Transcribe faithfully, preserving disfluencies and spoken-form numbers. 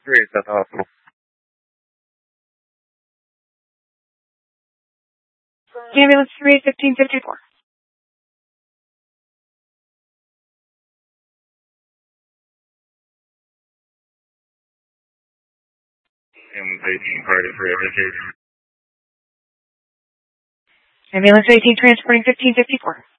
three is at the hospital. Ambulance three, fifteen fifty-four. Ambulance eighteen, priority three, emergency. Ambulance eighteen, transporting fifteen fifty-four.